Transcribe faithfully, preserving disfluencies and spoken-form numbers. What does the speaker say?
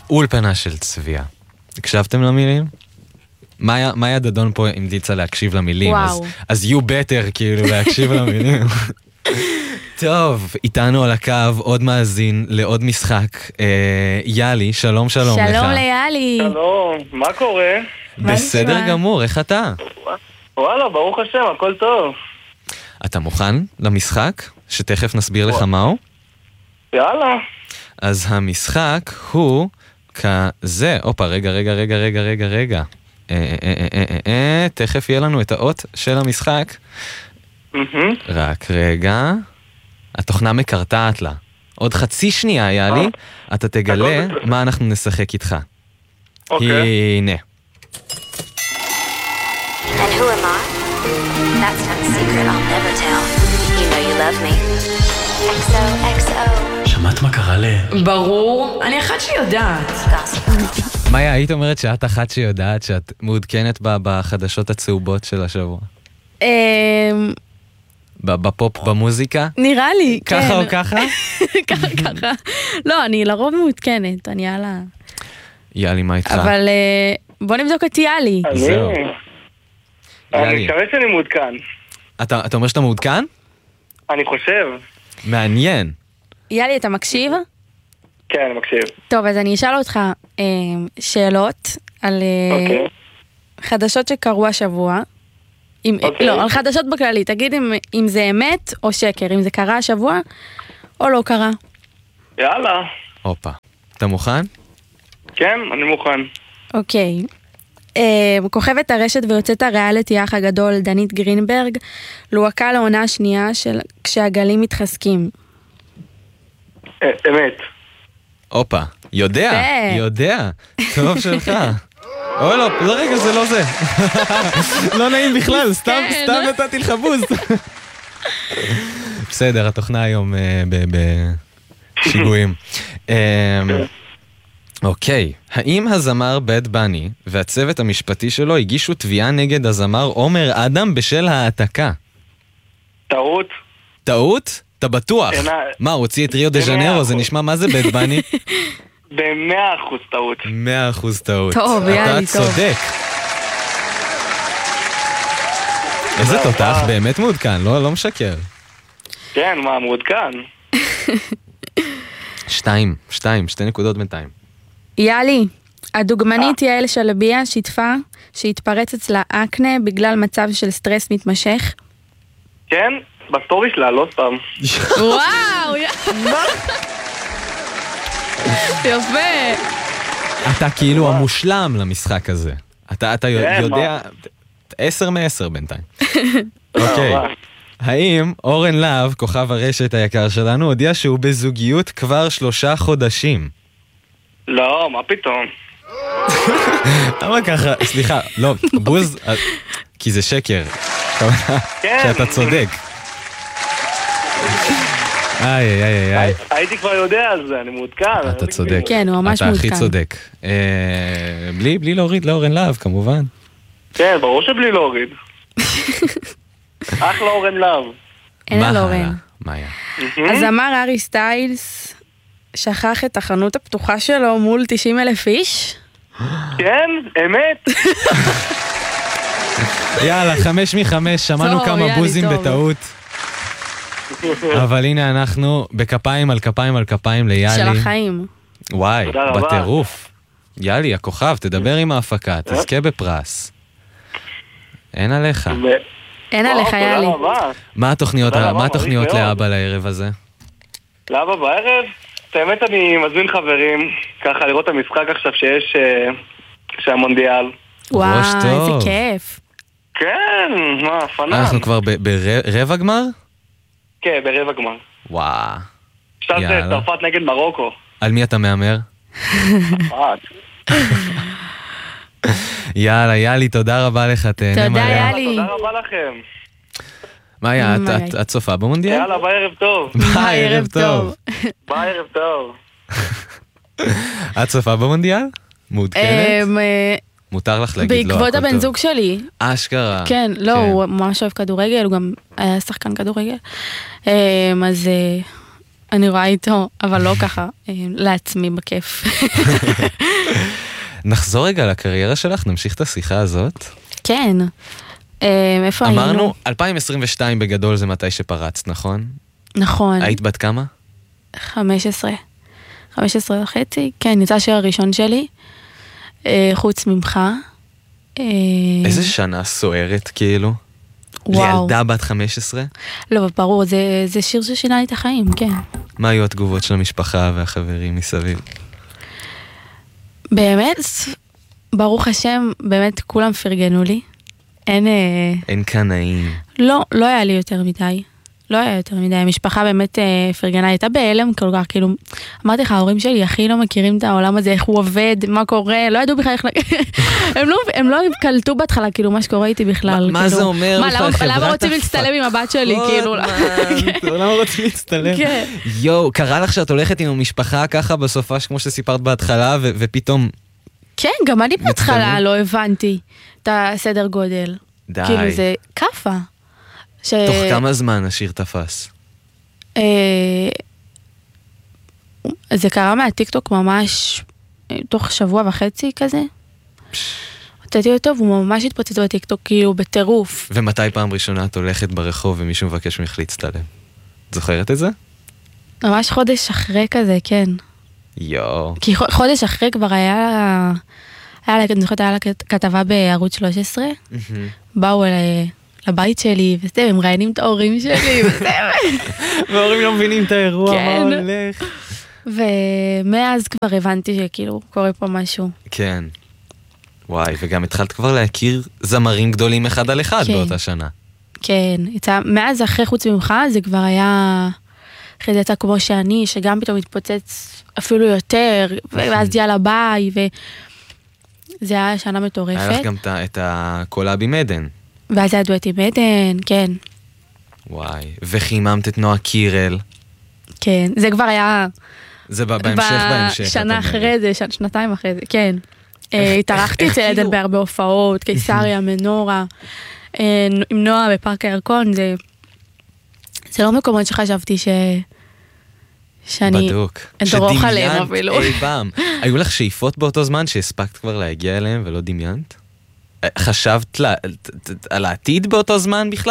אולפנה של צביה. הקשבתם למילים? מאיה דדון פה המליצה להקשיב למילים, אז, אז you better כאילו להקשיב למילים. טוב, איתנו על הקו עוד מאזין לעוד משחק. אה, יאלי, שלום שלום, שלום לך. שלום ליאלי. שלום, מה קורה? בסדר מה גמור, איך אתה? וואלה, ברוך השם, הכל טוב. אתה מוכן למשחק? שתכף נסביר לך מהו? יאללה. אז המשחק הוא כזה, אופה, רגע, רגע, רגע, רגע, רגע, רגע. אה, אה, אה, אה, אה, אה, תכף יהיה לנו את האות של המשחק. רק רגע. התוכנה מקרטעת לה. עוד חצי שנייה היה לי, אתה תגלה מה אנחנו נשחק איתך. אוקיי. הנה. And who am I? That's not a secret I'll never tell. You know you love me. אקס או, אקס או. שמעת מה קרה ל... ברור, אני אחת שיודעת. מאיה, היית אומרת שאת אחת שיודעת שאת מעודכנת בה בחדשות הצהובות של השבוע? בפופ, במוזיקה? נראה לי, כן. ככה או ככה? ככה, ככה. לא, אני לרוב מעודכנת, אני יאללה. יאלי, מה איתך? אבל בוא נבדוק את יאלי. זהו. אני מקווה שאני מעודכן. אתה אומר שאתה מעודכן? אני חושב. מעניין. יאלי, אתה מקשיב? כן, אני מקשיב. טוב, אז אני אשאל אותך אה, שאלות על אה, אוקיי. חדשות שקרו השבוע. אם, אוקיי. לא, על חדשות בכללי. תגיד אם, אם זה אמת או שקר, אם זה קרה השבוע או לא קרה. יאללה. הופה. אתה מוכן? כן, אני מוכן. אוקיי. אה, כוכבת הרשת ויוצאת הריאליטי האח הגדול דנית גרינברג לוהקה לעונה השנייה של כשהגלים מתחזקים. אה, אמת. הופה. יודע, יודע. טוב שלך. אוי לא, לא רגע, זה לא זה. לא נעים בכלל, סתם, סתם נתתי לך בוז. בסדר, התוכנה היום בשיגועים. אוקיי, האם הזמר בד בני והצוות המשפטי שלו הגישו תביעה נגד הזמר עומר אדם בשל העתקה? טעות. טעות? אתה בטוח? מה, הוא הוציא את ריו דה ז'נרו? זה נשמע מה זה בד בני? במאה אחוז טעות. מאה אחוז טעות. טוב, יאללה, טוב. אתה צודק. איזה תותח, באמת מעודכן, לא, לא משקר. כן, מה, מעודכן? שתיים, שתיים, שתי נקודות בינתיים. יאלי, הדוגמנית יעל שלביה שיתפה שהתפרץ אצלה אקנה בגלל מצב של סטרס מתמשך. כן, בסטורי שלה, לא סתם. וואו, יפה. אתה כאילו המושלם למשחק הזה. אתה, אתה יודע, עשר מעשר בינתיים. אוקיי. האם אורן להב, כוכב הרשת היקר שלנו, הודיע שהוא בזוגיות כבר שלושה חודשים? לא, מה פתאום? למה ככה? סליחה, לא, בוז, כי זה שקר. שאתה צודק. איי, איי, איי, איי. הייתי כבר יודע על זה, אני מעודכן. אתה צודק. כן, הוא ממש מעודכן. מעודכן. אתה הכי צודק. בלי, בלי להוריד לאורן להב, כמובן. כן, ברור שבלי להוריד. אחלה אורן להב. אין על אורן. מה היה? הזמר ארי סטיילס שכח את החנות הפתוחה שלו מול תשעים אלף איש? כן, אמת. יאללה, חמש מחמש, שמענו כמה בוזים בטעות. אבל הנה אנחנו בכפיים על כפיים על כפיים ליאלי. של החיים. וואי, בטירוף. יאלי, הכוכב, תדבר עם ההפקה, תזכה בפרס. אין עליך. אין עליך, יאלי. מה התוכניות לאבא לערב הזה? לאבא בערב? באמת אני מזמין חברים, ככה לראות את המשחק עכשיו שיש, שהמונדיאל. וואו, איזה כיף. כן, מה, פנן. אנחנו כבר ברבע גמר? כן, ברבע גמר. וואו. עכשיו זה צרפת נגד מרוקו. על מי אתה מאמר? צרפת. יאללה, יאלי, תודה רבה לך, תהנה תודה, יאלי. תודה רבה לכם. מאיה, את צופה במונדיאל? יאללה, בערב טוב. בערב טוב. בערב טוב. את צופה במונדיאל? מעודכנת? מותר לך להגיד לא, הכל טוב. בעקבות הבן זוג שלי. אשכרה. כן, לא, הוא ממש אוהב כדורגל, הוא גם היה שחקן כדורגל. אז אני רואה איתו, אבל לא ככה, לעצמי בכיף. נחזור רגע לקריירה שלך, נמשיך את השיחה הזאת. כן. איפה היינו? אמרנו, אלפיים עשרים ושתיים בגדול זה מתי שפרצת, נכון? נכון. היית בת כמה? חמש עשרה. חמש עשרה וחצי, כן, יצא השיר הראשון שלי, חוץ ממך. איזה שנה סוערת, כאילו? וואו. לילדה בת חמש עשרה? לא, ברור, זה, זה שיר ששינה לי את החיים, כן. מה היו התגובות של המשפחה והחברים מסביב? באמת, ברוך השם, באמת כולם פרגנו לי. אין... אין קנאים. לא, לא היה לי יותר מדי. לא היה יותר מדי. המשפחה באמת אה, פרגנה, הייתה בהלם כל כך, כאילו, אמרתי לך, ההורים שלי הכי לא מכירים את העולם הזה, איך הוא עובד, מה קורה, לא ידעו בכלל איך... הם לא, הם לא קלטו בהתחלה, כאילו, מה שקורה איתי בכלל. מה זה אומר? מה, למה רוצים להצטלם עם הבת שלי, כאילו? למה רוצים להצטלם? יואו, קרה לך שאת הולכת עם המשפחה ככה בסופה, כמו שסיפרת בהתחלה, ופתאום... כן, גם אני בהתחלה לא הבנתי את הסדר גודל. די. כאילו, זה קפה. ש... תוך כמה זמן השיר תפס? זה קרה מהטיקטוק ממש תוך שבוע וחצי כזה. הוצאתי אותו והוא ממש התפוצץ בטיקטוק כאילו בטירוף. ומתי פעם ראשונה את הולכת ברחוב ומישהו מבקש ממך להצטלם? זוכרת את זה? ממש חודש אחרי כזה, כן. יואו. כי חודש אחרי כבר היה, היה לה, אני זוכרת, היה לה כתבה בערוץ שלוש עשרה, באו אליי לבית שלי, וזה, הם ראיינים את ההורים שלי, וזה. וההורים לא מבינים את האירוע, מה הולך. ומאז כבר הבנתי שכאילו קורה פה משהו. כן. וואי, וגם התחלת כבר להכיר זמרים גדולים אחד על אחד באותה שנה. כן, מאז אחרי חוץ ממך, זה כבר היה... אחרי זה יצא כמו שאני, שגם פתאום התפוצץ אפילו יותר, ואז יאללה ביי, וזה היה שנה מטורפת. היה לך גם את הקולאב עם עדן. ואז היה דואט עם עדן, כן. וואי, וחיממת את נועה קירל. כן, זה כבר היה... זה בהמשך, בהמשך. שנה אחרי זה, שנתיים אחרי זה, כן. התארחתי אצל עדן בהרבה הופעות, קיסריה, מנורה, עם נועה בפארק הירקון, זה... זה לא מקומות שחשבתי ש... שאני... בדוק. אדרוך עליהם אפילו. אי פעם. היו לך שאיפות באותו זמן שהספקת כבר להגיע אליהם ולא דמיינת? חשבת על העתיד באותו זמן בכלל?